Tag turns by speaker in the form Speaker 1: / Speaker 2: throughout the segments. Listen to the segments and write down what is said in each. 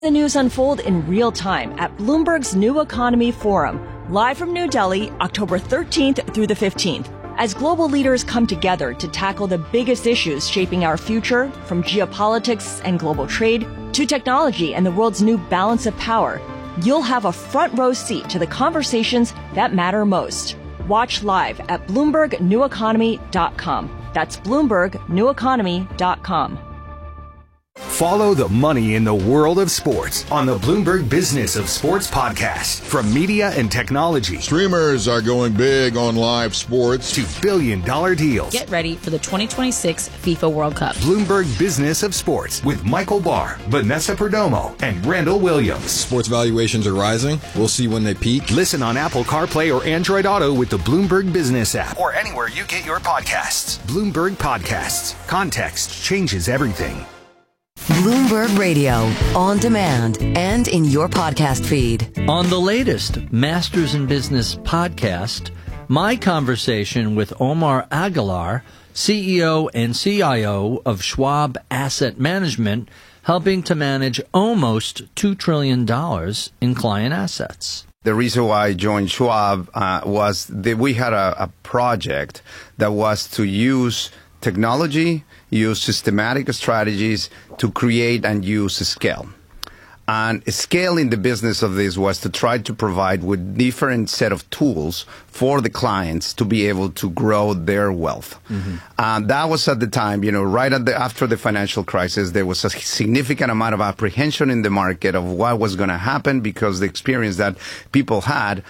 Speaker 1: The news unfold in real time at Bloomberg's New Economy Forum, live from New Delhi, October 13th through the 15th, as global leaders come together to tackle the biggest issues shaping our future, from geopolitics and global trade to technology and the world's new balance of power. You'll have a front row seat to the conversations that matter most. Watch live at BloombergNewEconomy.com. That's BloombergNewEconomy.com.
Speaker 2: Follow the money in the world of sports on the Bloomberg Business of Sports podcast. From media and technology,
Speaker 3: streamers are going big on live sports,
Speaker 2: to billion-dollar deals.
Speaker 4: Get ready for the 2026 FIFA World Cup.
Speaker 2: Bloomberg Business of Sports with Michael Barr, Vanessa Perdomo, and Randall Williams.
Speaker 5: Sports valuations are rising. We'll see when they peak.
Speaker 2: Listen on Apple CarPlay or Android Auto with the Bloomberg Business app, or anywhere you get your podcasts. Bloomberg Podcasts. Context changes everything.
Speaker 6: Bloomberg Radio, on demand and in your podcast feed.
Speaker 7: On the latest Masters in Business podcast, my conversation with Omar Aguilar, CEO and CIO of Schwab Asset Management, helping to manage almost $2 trillion in client assets.
Speaker 8: The reason why I joined Schwab was that we had a project that was to use technology, use systematic strategies to create and use scale. And scale in the business of this was to try to provide with different set of tools for the clients to be able to grow their wealth. Mm-hmm. That was at the time, right after the financial crisis, there was a significant amount of apprehension in the market of what was going to happen because the experience that people had,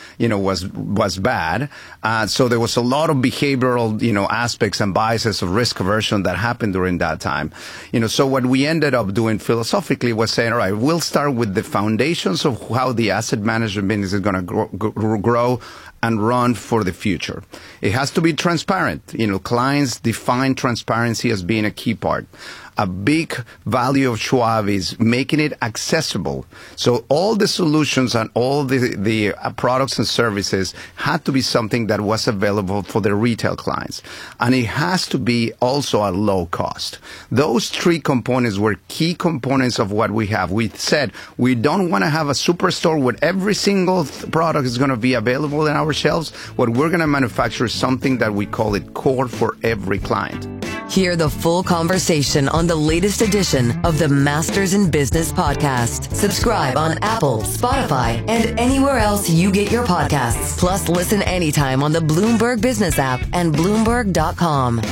Speaker 8: was bad. So there was a lot of behavioral, aspects and biases of risk aversion that happened during that time. So what we ended up doing philosophically was saying, all right, we'll start with the foundations of how the asset management business is going to grow and run for the future. It has to be transparent. Clients define transparency as being a key part. A big value of Schwab is making it accessible. So all the solutions and all the products and services had to be something that was available for the retail clients. And it has to be also at low cost. Those three components were key components of what we have. We said we don't want to have a superstore where every single product is going to be available in our shelves. What we're going to manufacture is something that we call it core for every client.
Speaker 6: Hear the full conversation on the latest edition of the Masters in Business podcast. Subscribe on Apple, Spotify, and anywhere else you get your podcasts. Plus, listen anytime on the Bloomberg Business app and Bloomberg.com.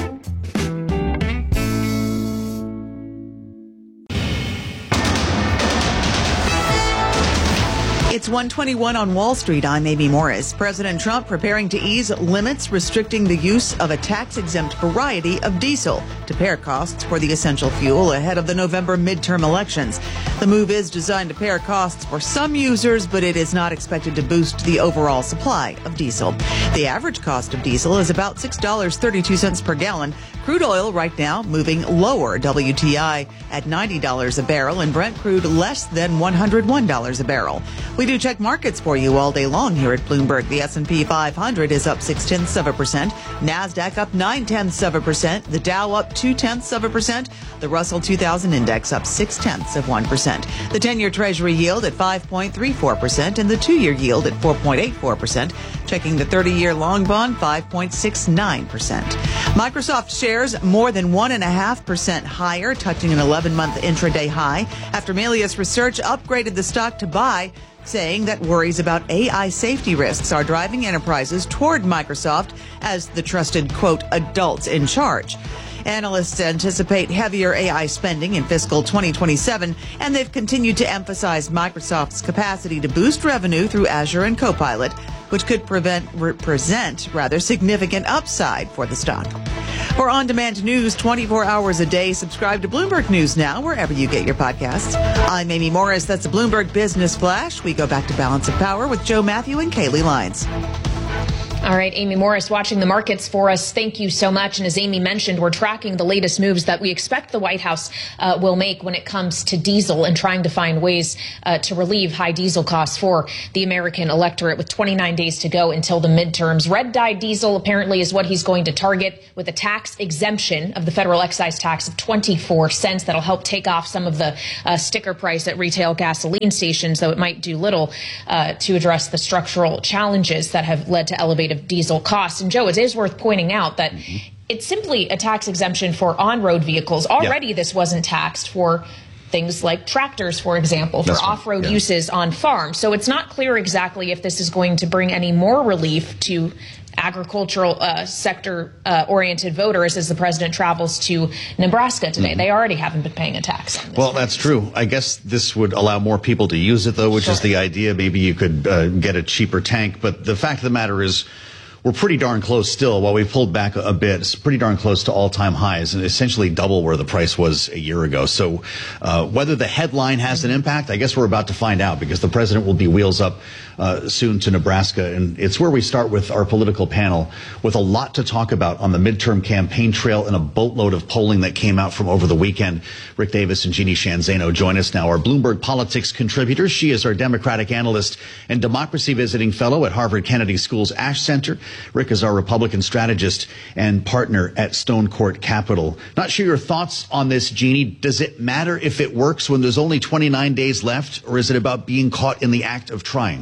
Speaker 9: It's 1:21 on Wall Street. I'm Amy Morris. President Trump preparing to ease limits restricting the use of a tax-exempt variety of diesel to pare costs for the essential fuel ahead of the November midterm elections. The move is designed to pare costs for some users, but it is not expected to boost the overall supply of diesel. The average cost of diesel is about $6.32 per gallon. Crude oil right now moving lower, WTI at $90 a barrel, and Brent crude less than $101 a barrel. We do check markets for you all day long here at Bloomberg. The S&P 500 is up 0.6%. NASDAQ up 0.9%. The Dow up 0.2%. The Russell 2000 index up 0.6%. The 10-year Treasury yield at 5.34% and the 2-year yield at 4.84%. Checking the 30-year long bond, 5.69%. Microsoft shares more than 1.5% higher, touching an 11-month intraday high after Melius Research upgraded the stock to buy, saying that worries about AI safety risks are driving enterprises toward Microsoft as the trusted, quote, adults in charge. Analysts anticipate heavier AI spending in fiscal 2027, and they've continued to emphasize Microsoft's capacity to boost revenue through Azure and Copilot, which could present significant upside for the stock. For on-demand news 24 hours a day, subscribe to Bloomberg News Now, wherever you get your podcasts. I'm Amy Morris. That's the Bloomberg Business Flash. We go back to Balance of Power with Joe Matthew and Kaylee Lyons.
Speaker 10: All right, Amy Morris watching the markets for us. Thank you so much. And as Amy mentioned, we're tracking the latest moves that we expect the White House will make when it comes to diesel and trying to find ways to relieve high diesel costs for the American electorate with 29 days to go until the midterms. Red dye diesel apparently is what he's going to target with a tax exemption of the federal excise tax of 24 cents. That'll help take off some of the sticker price at retail gasoline stations, though it might do little to address the structural challenges that have led to elevated diesel costs. And Joe, it is worth pointing out that it's simply a tax exemption for on-road vehicles. Already this wasn't taxed for things like tractors, for example, for off-road uses on farms. So it's not clear exactly if this is going to bring any more relief to agricultural sector oriented voters as the president travels to Nebraska today. They already haven't been paying a tax on this.
Speaker 11: Well, that's true. I guess this would allow more people to use it, though, which is the idea. Maybe you could get a cheaper tank. But the fact of the matter is, we're pretty darn close still. While we pulled back a bit, it's pretty darn close to all-time highs and essentially double where the price was a year ago. So whether the headline has an impact, I guess we're about to find out, because the president will be wheels up soon to Nebraska. And it's where we start with our political panel with a lot to talk about on the midterm campaign trail and a boatload of polling that came out from over the weekend. Rick Davis and Jeannie Shanzano join us now, our Bloomberg Politics contributors. She is our Democratic analyst and democracy visiting fellow at Harvard Kennedy School's Ash Center. Rick is our Republican strategist and partner at Stone Court Capital. Not sure your thoughts on this, Jeannie. Does it matter if it works when there's only 29 days left, or is it about being caught in the act of trying?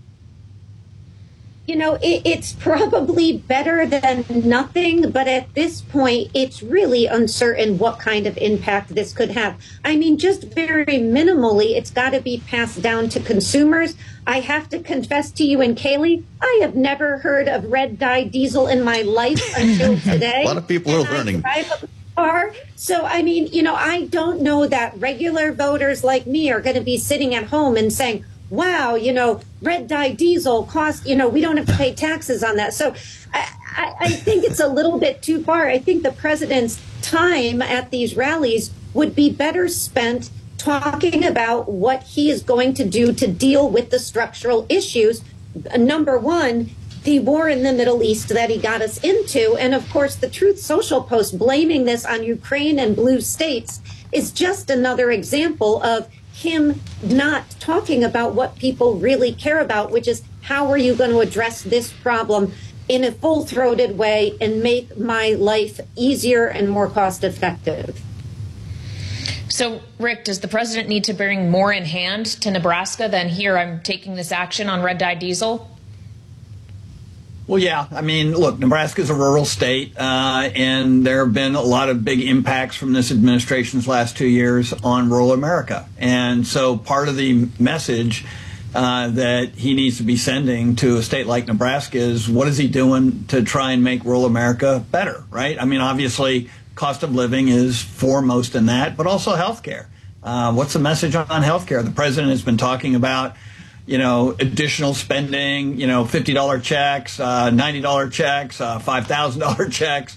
Speaker 12: You know, it's probably better than nothing, but at this point, it's really uncertain what kind of impact this could have. I mean, just very minimally, it's got to be passed down to consumers. I have to confess to you and Kaylee, I have never heard of red dye diesel in my life until today.
Speaker 11: A lot of people are learning.
Speaker 12: So, I mean, you know, I don't know that regular voters like me are going to be sitting at home and saying, wow, you know, red dye diesel cost, you know, we don't have to pay taxes on that. So I think it's a little bit too far. I think the president's time at these rallies would be better spent talking about what he is going to do to deal with the structural issues. Number one, the war in the Middle East that he got us into. And of course, the Truth Social post blaming this on Ukraine and blue states is just another example of him not talking about what people really care about, which is how are you going to address this problem in a full-throated way and make my life easier and more cost-effective.
Speaker 10: So, Rick, does the president need to bring more in hand to Nebraska than here I'm taking this action on red dye diesel?
Speaker 13: Well, yeah. I mean, look, Nebraska is a rural state, and there have been a lot of big impacts from this administration's last 2 years on rural America. And so part of the message that he needs to be sending to a state like Nebraska is, what is he doing to try and make rural America better, right? I mean, obviously, cost of living is foremost in that, but also health care. What's the message on health care? The president has been talking about, you know, additional spending, you know, $50 checks, $90 checks, $5,000 checks,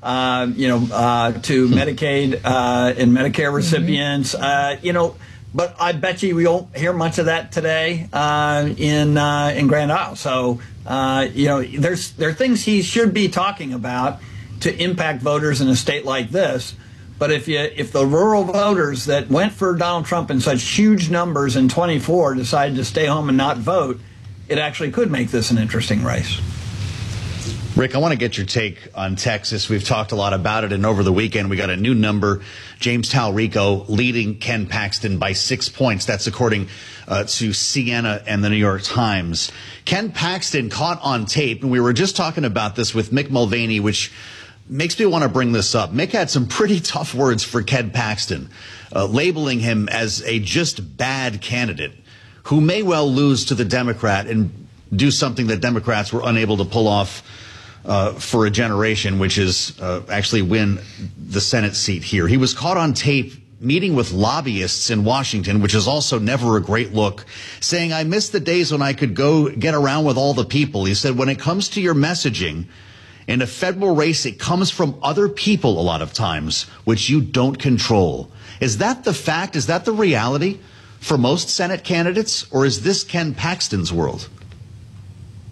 Speaker 13: to Medicaid and Medicare recipients, you know, but I bet you we won't hear much of that today in Grand Isle. So, you know, there are things he should be talking about to impact voters in a state like this. But if the rural voters that went for Donald Trump in such huge numbers in 24 decided to stay home and not vote, it actually could make this an interesting race.
Speaker 11: Rick, I want to get your take on Texas. We've talked a lot about it, and over the weekend we got a new number. James Talrico leading Ken Paxton by 6 points. That's according to Siena and the New York Times. Ken Paxton caught on tape, and we were just talking about this with Mick Mulvaney, which makes me want to bring this up. Mick had some pretty tough words for Ken Paxton, labeling him as a just bad candidate who may well lose to the Democrat and do something that Democrats were unable to pull off for a generation, which is actually win the Senate seat here. He was caught on tape meeting with lobbyists in Washington, which is also never a great look, saying, I miss the days when I could go get around with all the people. He said, when it comes to your messaging, in a federal race, it comes from other people a lot of times, which you don't control. Is that the fact? Is that the reality for most Senate candidates? Or is this Ken Paxton's world?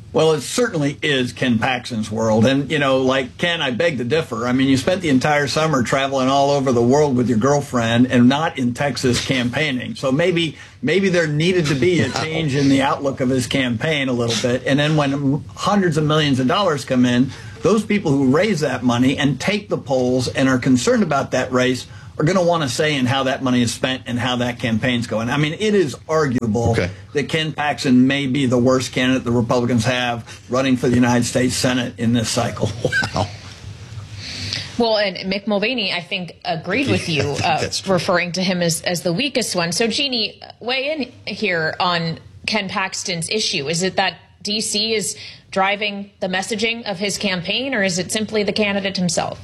Speaker 13: Well, it certainly is Ken Paxton's world. And, like Ken, I beg to differ. I mean, you spent the entire summer traveling all over the world with your girlfriend and not in Texas campaigning. So maybe there needed to be a change in the outlook of his campaign a little bit. And then when hundreds of millions of dollars come in, those people who raise that money and take the polls and are concerned about that race are going to want to say in how that money is spent and how that campaign's going. I mean, it is arguable that Ken Paxton may be the worst candidate the Republicans have running for the United States Senate in this cycle. Wow.
Speaker 10: Well, and Mick Mulvaney, I think, agreed with you, referring to him as the weakest one. So, Jeannie, weigh in here on Ken Paxton's issue. Is it that D.C. is driving the messaging of his campaign, or is it simply the candidate himself?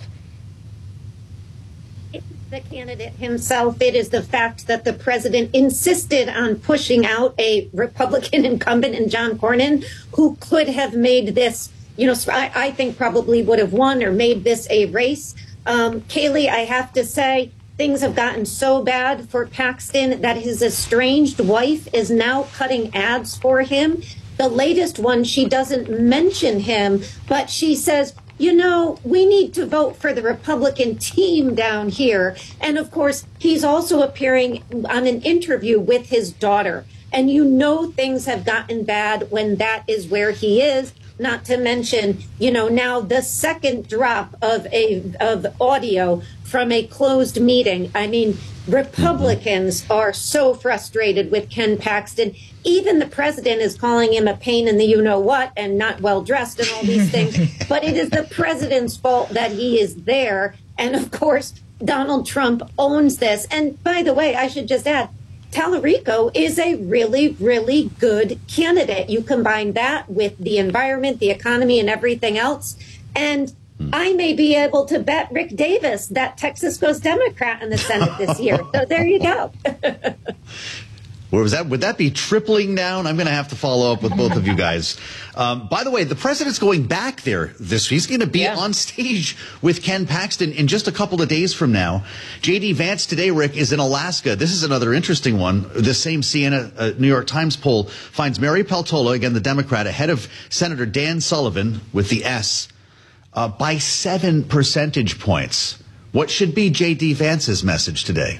Speaker 12: The candidate himself. It is the fact that the president insisted on pushing out a Republican incumbent in John Cornyn, who could have made this, I think probably would have won or made this a race. Kaylee, I have to say, things have gotten so bad for Paxton that his estranged wife is now cutting ads for him. The latest one, she doesn't mention him, but she says, we need to vote for the Republican team down here. And of course, he's also appearing on an interview with his daughter. And things have gotten bad when that is where he is. Not to mention, now the second drop of audio from a closed meeting. I mean, Republicans are so frustrated with Ken Paxton. Even the president is calling him a pain in the you-know-what and not well-dressed and all these things. But it is the president's fault that he is there. And, of course, Donald Trump owns this. And, by the way, I should just add, Tallarico is a really, really good candidate. You combine that with the environment, the economy, and everything else. And I may be able to bet Rick Davis that Texas goes Democrat in the Senate this year. So there you go.
Speaker 11: Would that be tripling down? I'm going to have to follow up with both of you guys. By the way, the president's going back there this week. He's going to be on stage with Ken Paxton in just a couple of days from now. J.D. Vance today, Rick, is in Alaska. This is another interesting one. The same CNN New York Times poll finds Mary Peltola, again the Democrat, ahead of Senator Dan Sullivan with the S by 7 percentage points. What should be J.D. Vance's message today?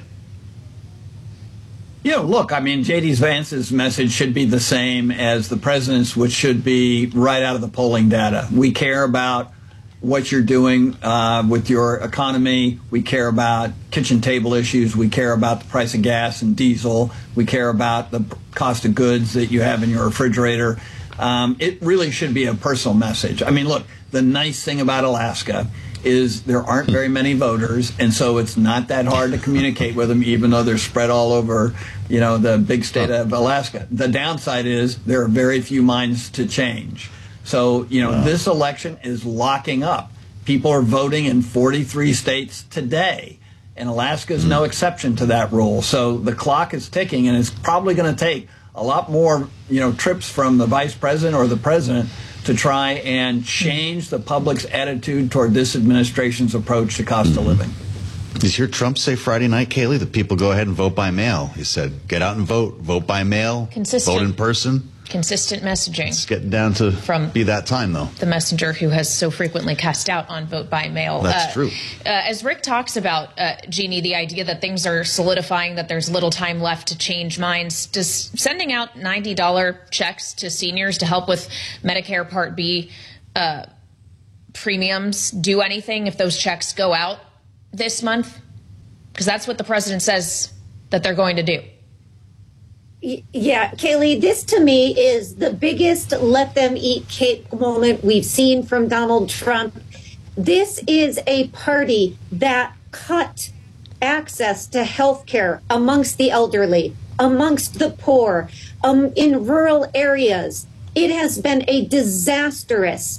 Speaker 13: Look, I mean, J.D. Vance's message should be the same as the president's, which should be right out of the polling data. We care about what you're doing with your economy. We care about kitchen table issues. We care about the price of gas and diesel. We care about the cost of goods that you have in your refrigerator. It really should be a personal message. I mean, look, the nice thing about Alaska is there aren't very many voters, and so it's not that hard to communicate with them, even though they're spread all over, the big state of Alaska. The downside is there are very few minds to change. So, this election is locking up. People are voting in 43 states today, and Alaska is no exception to that rule. So the clock is ticking, and it's probably going to take a lot more, trips from the vice president or the president to try and change the public's attitude toward this administration's approach to cost of living.
Speaker 11: Did you hear Trump say Friday night, Kaylee, that people go ahead and vote by mail? He said, get out and vote by mail, vote in person.
Speaker 10: Consistent messaging.
Speaker 11: It's getting down to be that time, though.
Speaker 10: The messenger who has so frequently cast out on vote by mail.
Speaker 11: That's true.
Speaker 10: As Rick talks about, Jeannie, the idea that things are solidifying, that there's little time left to change minds, does sending out $90 checks to seniors to help with Medicare Part B premiums do anything if those checks go out this month? Because that's what the president says that they're going to do.
Speaker 12: Yeah, Kaylee, this to me is the biggest let them eat cake moment we've seen from Donald Trump. This is a party that cut access to health care amongst the elderly, amongst the poor, in rural areas. It has been a disastrous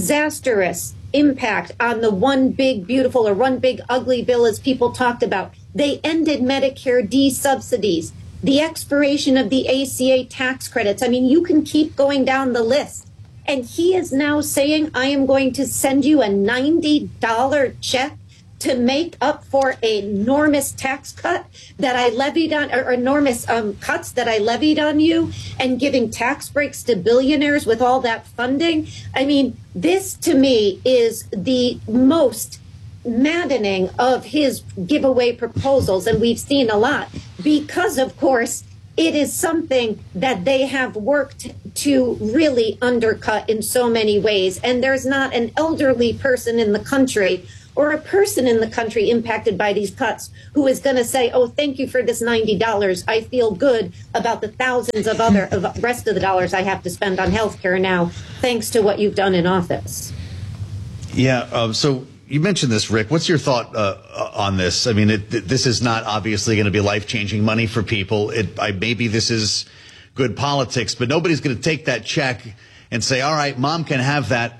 Speaker 12: impact on the one big beautiful or one big ugly bill, as people talked about. They ended Medicare D subsidies. The expiration of the ACA tax credits. I mean, you can keep going down the list. And he is now saying, I am going to send you a $90 check to make up for an enormous tax cut that I levied on, or enormous cuts that I levied on you, and giving tax breaks to billionaires with all that funding. I mean, this to me is the most maddening of his giveaway proposals, and we've seen a lot because, of course, it is something that they have worked to really undercut in so many ways. And there's not an elderly person in the country or a person in the country impacted by these cuts who is going to say, oh, thank you for this $90. I feel good about the thousands of rest of the dollars I have to spend on healthcare now, thanks to what you've done in office.
Speaker 11: Yeah. So you mentioned this, Rick. What's your thought on this? I mean, this is not obviously going to be life-changing money for people. Maybe this is good politics, but nobody's going to take that check and say, all right, mom can have that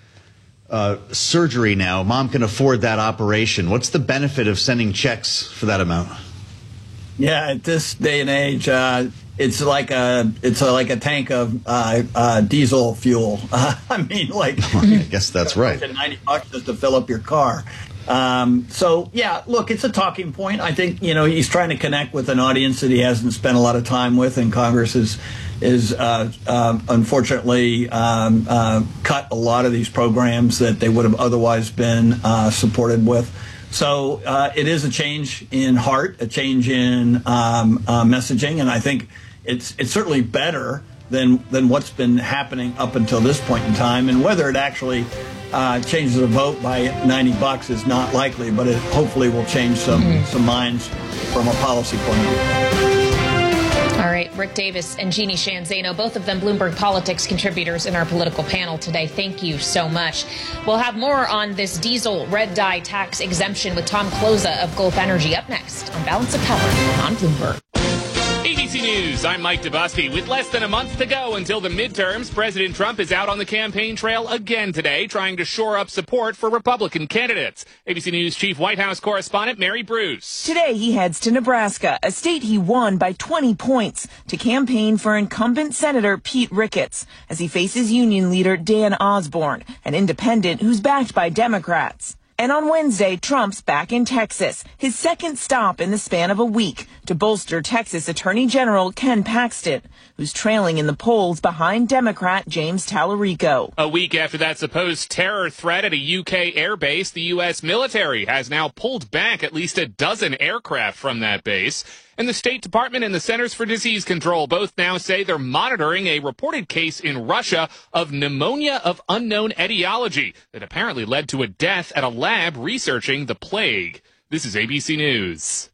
Speaker 11: surgery now. Mom can afford that operation. What's the benefit of sending checks for that amount?
Speaker 13: Yeah, at this day and age, it's like a tank of diesel fuel. I mean, like,
Speaker 11: I guess that's right.
Speaker 13: $90 just to fill up your car. So yeah, look, it's a talking point. I think, he's trying to connect with an audience that he hasn't spent a lot of time with, and Congress is unfortunately cut a lot of these programs that they would have otherwise been supported with. So it is a change in heart, a change in messaging, and I think it's certainly better than what's been happening up until this point in time. And whether it actually changes the vote by $90 is not likely, but it hopefully will change some minds from a policy point of view.
Speaker 10: All right, Rick Davis and Jeannie Sheehan Zaino, both of them Bloomberg Politics contributors in our political panel today. Thank you so much. We'll have more on this diesel red dye tax exemption with Tom Kloza of Gulf Energy up next on Balance of Power on Bloomberg.
Speaker 14: ABC News, I'm Mike DeBusky. With less than a month to go until the midterms, President Trump is out on the campaign trail again today, trying to shore up support for Republican candidates. ABC News Chief White House correspondent Mary Bruce.
Speaker 15: Today he heads to Nebraska, a state he won by 20 points, to campaign for incumbent Senator Pete Ricketts as he faces union leader Dan Osborne, an independent who's backed by Democrats. And on Wednesday, Trump's back in Texas, his second stop in the span of a week to bolster Texas Attorney General Ken Paxton, who's trailing in the polls behind Democrat James Tallarico.
Speaker 14: A week after that supposed terror threat at a UK airbase, the U.S. military has now pulled back at least a dozen aircraft from that base. And the State Department and the Centers for Disease Control both now say they're monitoring a reported case in Russia of pneumonia of unknown etiology that apparently led to a death at a lab researching the plague. This is ABC News.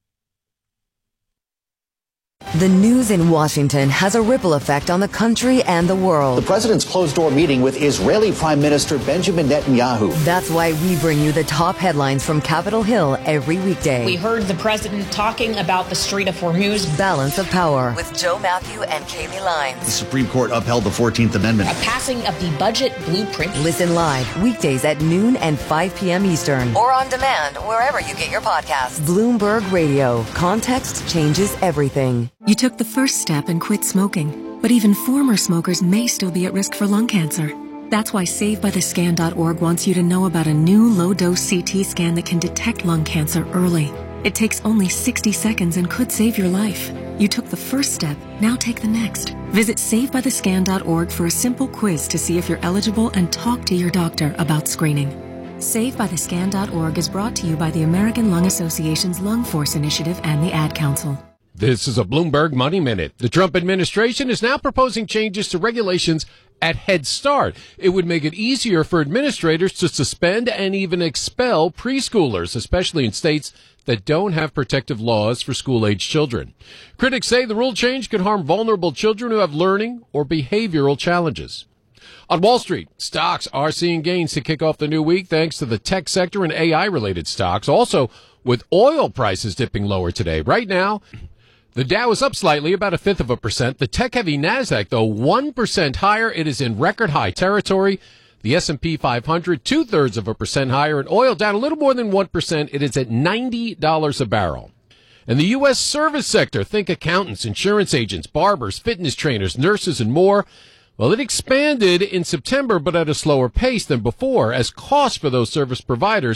Speaker 6: The news in Washington has a ripple effect on the country and the world.
Speaker 16: The president's closed-door meeting with Israeli Prime Minister Benjamin Netanyahu.
Speaker 6: That's why we bring you the top headlines from Capitol Hill every weekday.
Speaker 10: We heard the president talking about the Strait of Hormuz.
Speaker 6: Balance of Power with Joe Matthew and Kaylee Lyons.
Speaker 11: The Supreme Court upheld the 14th Amendment.
Speaker 10: A passing of the budget blueprint.
Speaker 6: Listen live weekdays at noon and 5 p.m. Eastern. Or on demand wherever you get your podcasts. Bloomberg Radio. Context changes everything.
Speaker 17: You took the first step and quit smoking, but even former smokers may still be at risk for lung cancer. That's why SaveByTheScan.org wants you to know about a new low-dose CT scan that can detect lung cancer early. It takes only 60 seconds and could save your life. You took the first step, now take the next. Visit SaveByTheScan.org for a simple quiz to see if you're eligible and talk to your doctor about screening. SaveByTheScan.org is brought to you by the American Lung Association's Lung Force Initiative and the Ad Council.
Speaker 18: This is a Bloomberg Money Minute. The Trump administration is now proposing changes to regulations at Head Start. It would make it easier for administrators to suspend and even expel preschoolers, especially in states that don't have protective laws for school-age children. Critics say the rule change could harm vulnerable children who have learning or behavioral challenges. On Wall Street, stocks are seeing gains to kick off the new week thanks to the tech sector and AI-related stocks. Also, with oil prices dipping lower today. Right now, the Dow is up slightly, about 0.5%. The tech-heavy NASDAQ, though, 1% higher. It is in record-high territory. The S&P 500, 0.2% higher. And oil down a little more than 1%. It is at $90 a barrel. And the U.S. service sector, think accountants, insurance agents, barbers, fitness trainers, nurses, and more. Well, it expanded in September, but at a slower pace than before, as costs for those service providers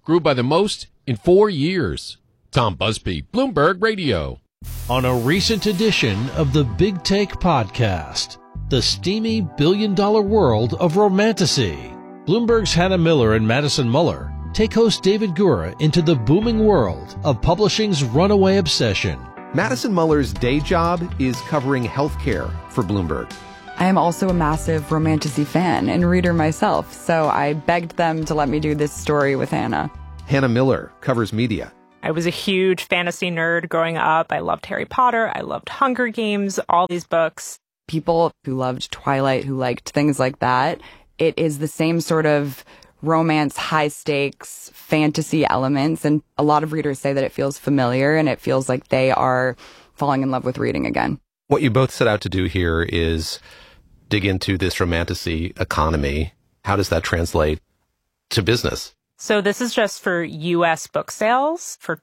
Speaker 18: grew by the most in 4 years. Tom Busby, Bloomberg Radio.
Speaker 19: On a recent edition of the Big Take podcast, the steamy billion-dollar world of romantasy, Bloomberg's Hannah Miller and Madison Muller take host David Gura into the booming world of publishing's runaway obsession.
Speaker 20: Madison Muller's day job is covering healthcare for Bloomberg.
Speaker 21: I am also a massive romantasy fan and reader myself, so I begged them to let me do this story with Hannah.
Speaker 20: Hannah Miller covers media.
Speaker 22: I was a huge fantasy nerd growing up. I loved Harry Potter. I loved Hunger Games, all these books.
Speaker 21: People who loved Twilight, who liked things like that, it is the same sort of romance, high stakes, fantasy elements. And a lot of readers say that it feels familiar and it feels like they are falling in love with reading again.
Speaker 20: What you both set out to do here is dig into this romantasy economy. How does that translate to business?
Speaker 22: So this is just for U.S. book sales for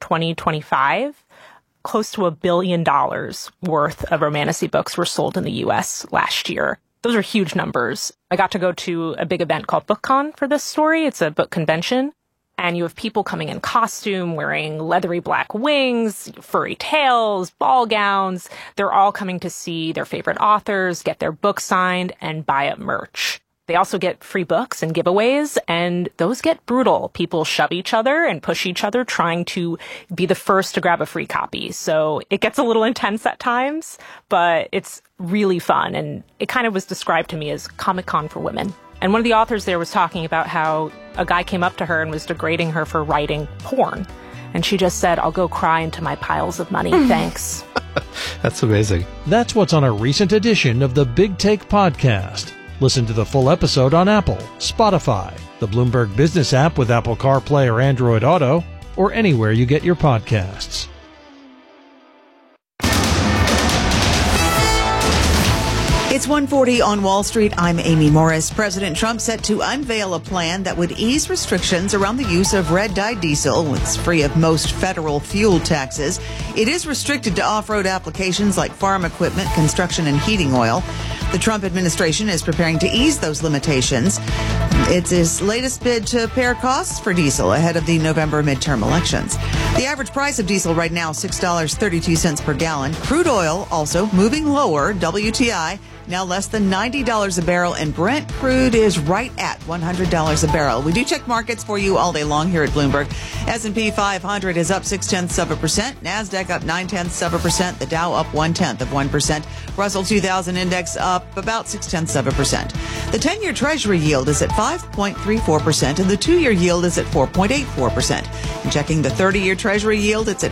Speaker 22: 2025. Close to $1 billion worth of romantasy books were sold in the U.S. last year. Those are huge numbers. I got to go to a big event called BookCon for this story. It's a book convention. And you have people coming in costume, wearing leathery black wings, furry tails, ball gowns. They're all coming to see their favorite authors, get their book signed, and buy up merch. They also get free books and giveaways, and those get brutal. People shove each other and push each other, trying to be the first to grab a free copy. So it gets a little intense at times, but it's really fun. And it kind of was described to me as Comic-Con for women. And one of the authors there was talking about how a guy came up to her and was degrading her for writing porn. And she just said, "I'll go cry into my piles of money. Thanks."
Speaker 20: That's amazing.
Speaker 19: That's what's on a recent edition of the Big Take podcast. Listen to the full episode on Apple, Spotify, the Bloomberg Business app with Apple CarPlay or Android Auto, or anywhere you get your podcasts.
Speaker 9: It's 1:40 on Wall Street. I'm Amy Morris. President Trump set to unveil a plan that would ease restrictions around the use of red-dye diesel. It's free of most federal fuel taxes. It is restricted to off-road applications like farm equipment, construction, and heating oil. The Trump administration is preparing to ease those limitations. It's his latest bid to pare costs for diesel ahead of the November midterm elections. The average price of diesel right now, $6.32 per gallon. Crude oil also moving lower. WTI now less than $90 a barrel, and Brent crude is right at $100 a barrel. We do check markets for you all day long here at Bloomberg. S&P 500 is up 0.6%. NASDAQ up 0.9%. The Dow up 0.1%. Russell 2000 index up about 0.6%. The 10-year Treasury yield is at 5.34%, and the 2-year yield is at 4.84%. And checking the 30-year Treasury yield, it's at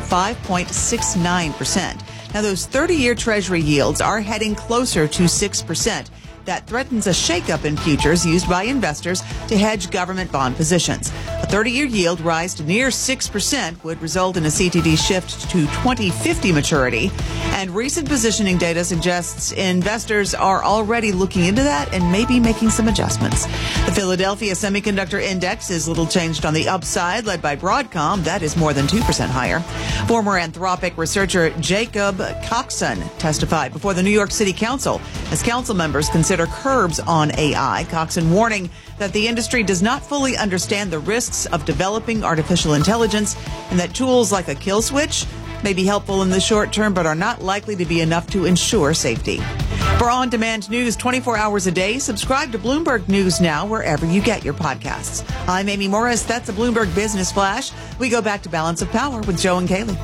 Speaker 9: 5.69%. Now, those 30-year Treasury yields are heading closer to 6%. That threatens a shakeup in futures used by investors to hedge government bond positions. A 30-year yield rise to near 6% would result in a CTD shift to 2050 maturity. And recent positioning data suggests investors are already looking into that and maybe making some adjustments. The Philadelphia Semiconductor Index is little changed on the upside, led by Broadcom. That is more than 2% higher. Former Anthropic researcher Jacob Coxon testified before the New York City Council as council members consider curbs on AI. Coxon warning that the industry does not fully understand the risks of developing artificial intelligence and that tools like a kill switch may be helpful in the short term but are not likely to be enough to ensure safety. For on-demand news 24 hours a day, subscribe to Bloomberg News Now wherever you get your podcasts. I'm Amy Morris. That's a Bloomberg Business Flash. We go back to Balance of Power with Joe and Kaylee.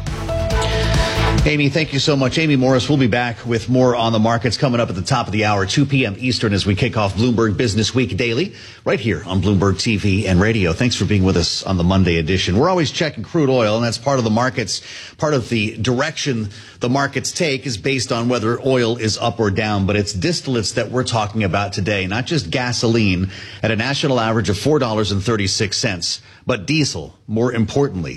Speaker 11: Amy, thank you so much. Amy Morris, we'll be back with more on the markets coming up at the top of the hour, 2 p.m. Eastern, as we kick off Bloomberg Business Week Daily, right here on Bloomberg TV and radio. Thanks for being with us on the Monday edition. We're always checking crude oil, and that's part of the markets. Part of the direction the markets take is based on whether oil is up or down, but it's distillates that we're talking about today, not just gasoline at a national average of $4.36, but diesel, more importantly,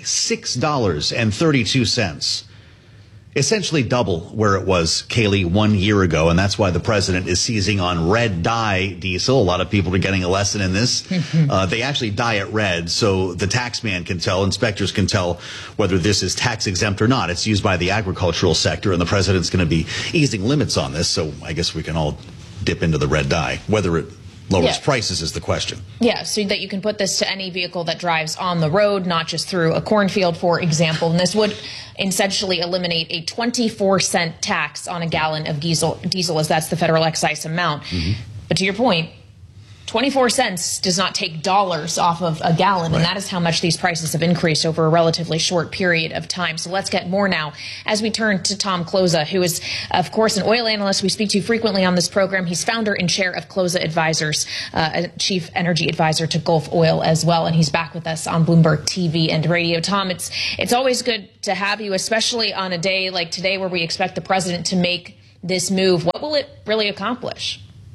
Speaker 11: $6.32. Essentially double where it was, Kaylee, 1 year ago, and that's why the president is seizing on red dye diesel. A lot of people are getting a lesson in this. They actually dye it red, so the tax man can tell, inspectors can tell whether this is tax exempt or not. It's used by the agricultural sector, and the president's going to be easing limits on this, so I guess we can all dip into the red dye. Whether it lowers prices is the question.
Speaker 10: Yeah, so that you can put this to any vehicle that drives on the road, not just through a cornfield, for example. And this would essentially eliminate a 24-cent tax on a gallon of diesel, as that's the federal excise amount. But to your point, 24 cents does not take dollars off of a gallon, and that is how much these prices have increased over a relatively short period of time. So let's get more now as we turn to Tom Kloza, who is, of course, an oil analyst we speak to frequently on this program. He's founder and chair of Kloza Advisors, a chief energy advisor to Gulf Oil as well, and he's back with us on Bloomberg TV and radio. Tom, it's always good to have you, especially on a day like today where we expect the president to make this move. What will it really accomplish?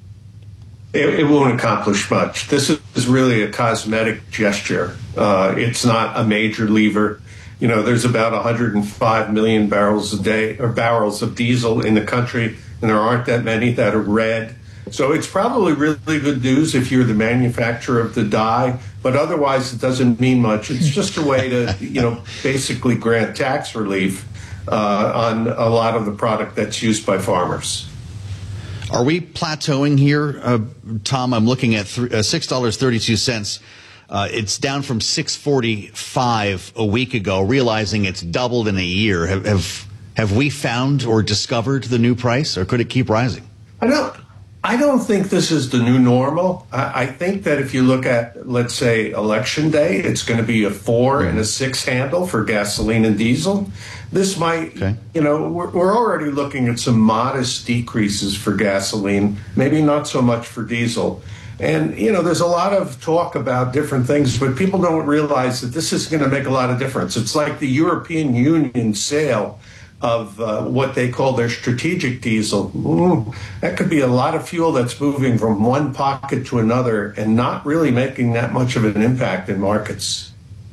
Speaker 1: It won't accomplish much. This is really a cosmetic gesture. It's not a major lever. You know, there's about 105 million barrels a day, or barrels of diesel in the country, and there aren't that many that are red. So it's probably really good news if you're the manufacturer of the dye, but otherwise it doesn't mean much. It's just a way to, basically grant tax relief on a lot of the product that's used by farmers.
Speaker 11: Are we plateauing here, Tom? I'm looking at $6.32. It's down from $6.45 a week ago, realizing it's doubled in a year. Have we found or discovered the new price, or could it keep rising?
Speaker 1: I don't think this is the new normal. I think that if you look at, let's say, Election Day, it's going to be a 4 and a 6 handle for gasoline and diesel. This might, we're already looking at some modest decreases for gasoline, maybe not so much for diesel. And, there's a lot of talk about different things, but people don't realize that this is going to make a lot of difference. It's like the European Union sale of what they call their strategic diesel. That could be a lot of fuel that's moving from one pocket to another and not really making that much of an impact in markets.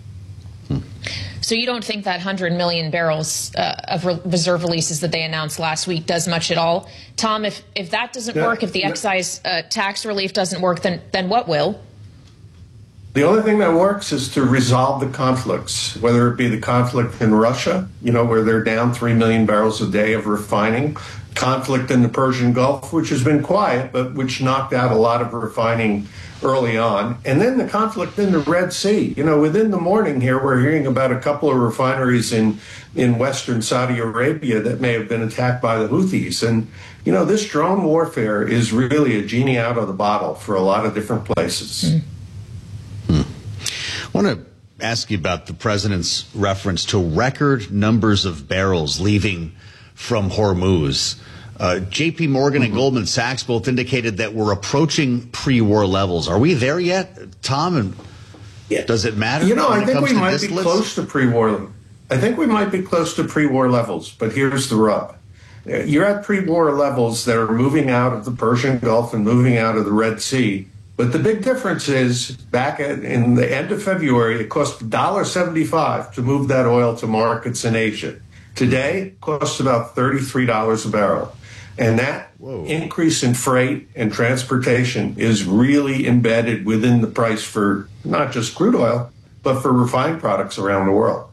Speaker 10: So you don't think that 100 million barrels of reserve releases that they announced last week does much at all? Tom, if that doesn't work, if the excise tax relief doesn't work, then what will?
Speaker 1: The only thing that works is to resolve the conflicts, whether it be the conflict in Russia, where they're down 3 million barrels a day of refining, conflict in the Persian Gulf, which has been quiet, but which knocked out a lot of refining early on, and then the conflict in the Red Sea. Within the morning here, we're hearing about a couple of refineries in western Saudi Arabia that may have been attacked by the Houthis. And, this drone warfare is really a genie out of the bottle for a lot of different places.
Speaker 11: I want to ask you about the president's reference to record numbers of barrels leaving from Hormuz. J.P. Morgan and Goldman Sachs both indicated that we're approaching pre-war levels. Are we there yet, Tom? And does it matter?
Speaker 1: I think we might be close to pre-war. I think we might be close to pre-war levels, but here's the rub. You're at pre-war levels that are moving out of the Persian Gulf and moving out of the Red Sea. But the big difference is back in the end of February, it cost $1.75 to move that oil to markets in Asia. Today, it costs about $33 a barrel. And that increase in freight and transportation is really embedded within the price for not just crude oil, but for refined products around the world.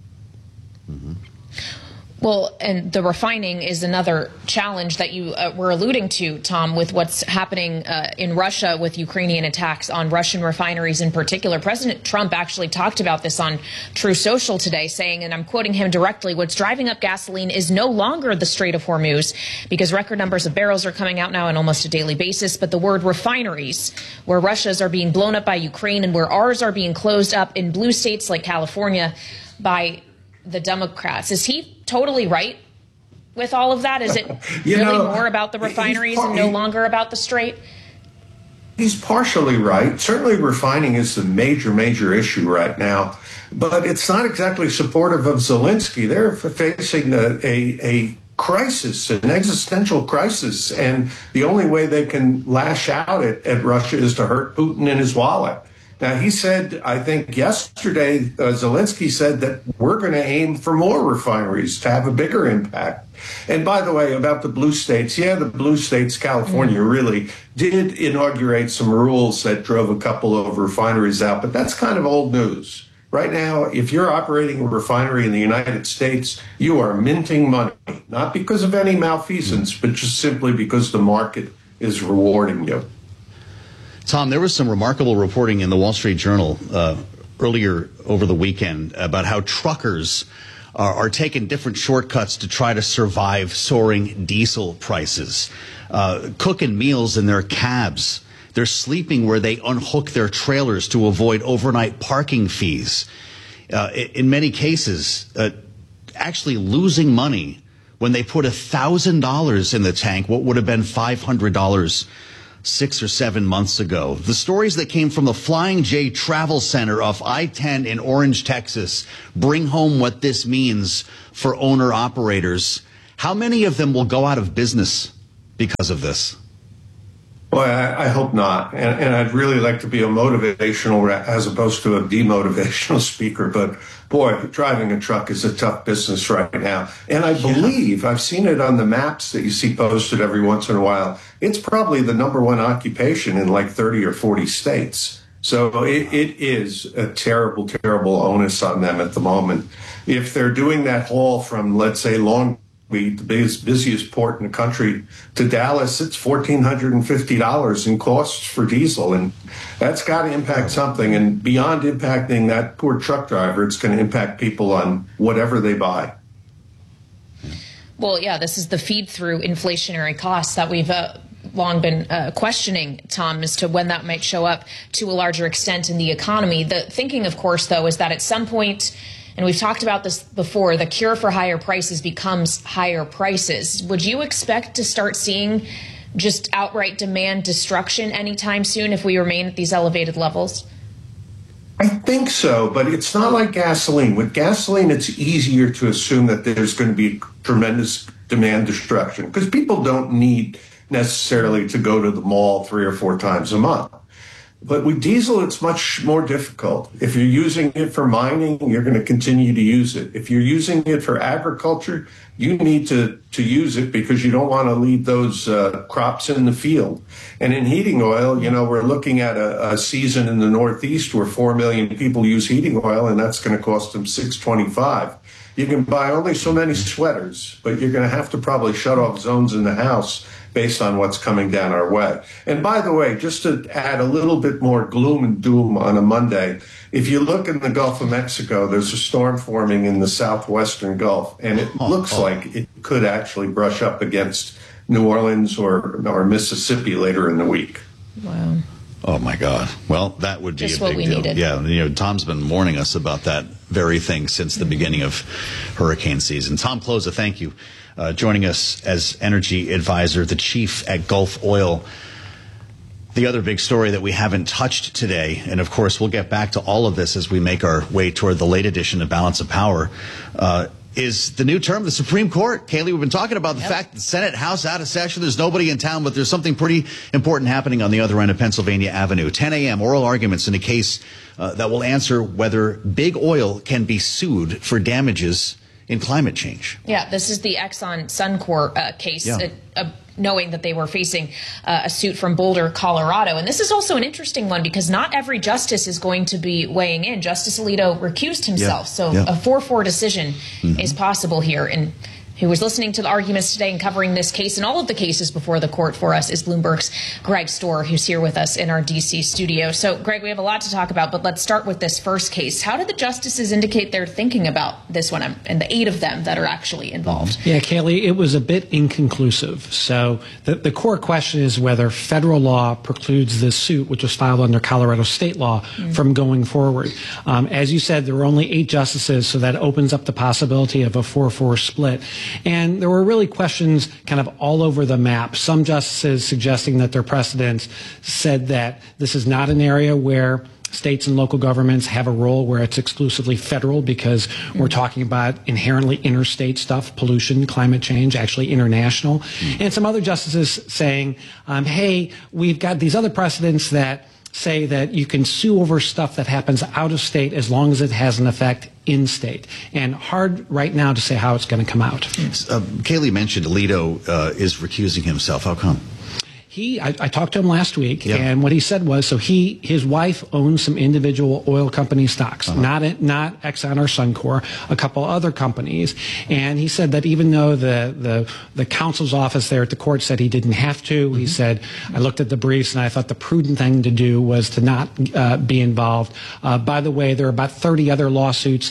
Speaker 10: Well, and the refining is another challenge that you were alluding to, Tom, with what's happening in Russia with Ukrainian attacks on Russian refineries in particular. President Trump actually talked about this on True Social today, saying, and I'm quoting him directly, what's driving up gasoline is no longer the Strait of Hormuz, because record numbers of barrels are coming out now on almost a daily basis, but the word refineries, where Russia's are being blown up by Ukraine and where ours are being closed up in blue states like California by the Democrats. Is he totally right with all of that? Is it really more about the refineries and no longer about the Strait?
Speaker 1: He's partially right. Certainly refining is the major issue right now, but it's not exactly supportive of Zelensky. They're facing a crisis, an existential crisis, and the only way they can lash out at Russia is to hurt Putin in his wallet. Now, he said, I think yesterday, Zelensky said that we're going to aim for more refineries to have a bigger impact. And by the way, about the blue states, the blue states, California really did inaugurate some rules that drove a couple of refineries out, but that's kind of old news. Right now, if you're operating a refinery in the United States, you are minting money, not because of any malfeasance, but just simply because the market is rewarding you.
Speaker 11: Tom, there was some remarkable reporting in the Wall Street Journal earlier over the weekend about how truckers are taking different shortcuts to try to survive soaring diesel prices, cooking meals in their cabs. They're sleeping where they unhook their trailers to avoid overnight parking fees. In many cases, actually losing money when they put $1,000 in the tank, what would have been $500 6 or 7 months ago. The stories that came from the Flying J Travel Center off I-10 in Orange, Texas, bring home what this means for owner-operators. How many of them will go out of business because of this?
Speaker 1: Well, I hope not. And I'd really like to be a motivational as opposed to a demotivational speaker. But boy, driving a truck is a tough business right now. And I believe, I've seen it on the maps that you see posted every once in a while, it's probably the #1 occupation in like 30 or 40 states. So it is a terrible, terrible onus on them at the moment. If they're doing that haul from, let's say, Long Beach, the busiest port in the country, to Dallas, it's $1,450 in costs for diesel. And that's got to impact something. And beyond impacting that poor truck driver, it's going to impact people on whatever they buy.
Speaker 10: Well, yeah, this is the feed through inflationary costs that we've long been questioning, Tom, as to when that might show up to a larger extent in the economy. The thinking, of course, though, is that at some point, and we've talked about this before, the cure for higher prices becomes higher prices. Would you expect to start seeing just outright demand destruction anytime soon if we remain at these elevated levels?
Speaker 1: I think so, but it's not like gasoline. With gasoline, it's easier to assume that there's going to be tremendous demand destruction because people don't need necessarily to go to the mall 3 or 4 times a month. But with diesel, it's much more difficult. If you're using it for mining, you're going to continue to use it. If you're using it for agriculture, you need to use it because you don't want to leave those crops in the field. And in heating oil, you know, we're looking at a season in the Northeast where 4 million people use heating oil, and that's going to cost them $6.25. You can buy only so many sweaters, but you're going to have to probably shut off zones in the house based on what's coming down our way. And by the way, just to add a little bit more gloom and doom on a Monday, if you look in the Gulf of Mexico, there's a storm forming in the southwestern Gulf, and it looks like it could actually brush up against New Orleans or Mississippi later in the week.
Speaker 10: Wow.
Speaker 11: Oh, my God. Well, that would be
Speaker 10: just
Speaker 11: a big
Speaker 10: what we
Speaker 11: deal.
Speaker 10: needed.
Speaker 11: Yeah, you know, Tom's been warning us about that very thing since the beginning of hurricane season. Tom Kloza, thank you. Joining us as energy advisor, the chief at Gulf Oil. The other big story that we haven't touched today, and of course we'll get back to all of this as we make our way toward the late edition of Balance of Power, is the new term of the Supreme Court. Kaylee, we've been talking about the fact that the Senate, House out of session. There's nobody in town, but there's something pretty important happening on the other end of Pennsylvania Avenue. 10 a.m., oral arguments in a case that will answer whether big oil can be sued for damages in climate change.
Speaker 10: Yeah, this is the Exxon Suncor case, knowing that they were facing a suit from Boulder, Colorado. And this is also an interesting one because not every justice is going to be weighing in. Justice Alito recused himself, so a 4-4 decision is possible here. And who was listening to the arguments today and covering this case and all of the cases before the court for us is Bloomberg's Greg Stohr, who's here with us in our D.C. studio. So, Greg, we have a lot to talk about, but let's start with this first case. How did the justices indicate they're thinking about this one and the 8 of them that are actually involved?
Speaker 3: Yeah, Kaylee, it was a bit inconclusive. So the core question is whether federal law precludes this suit, which was filed under Colorado state law, from going forward. As you said, there were only 8 justices, so that opens up the possibility of a 4-4 split. And there were really questions kind of all over the map. Some justices suggesting that their precedents said that this is not an area where states and local governments have a role, where it's exclusively federal, because we're talking about inherently interstate stuff, pollution, climate change, actually international. And some other justices saying, hey, we've got these other precedents that say that you can sue over stuff that happens out of state as long as it has an effect in state. And hard right now to say how it's going to come out.
Speaker 11: Kaylee mentioned Alito is recusing himself. How come?
Speaker 3: I talked to him last week, and what he said was, so his wife owns some individual oil company stocks, not Exxon or Suncor, a couple other companies, and he said that even though the counsel's office there at the court said he didn't have to, he said, I looked at the briefs and I thought the prudent thing to do was to not be involved. By the way, there are about 30 other lawsuits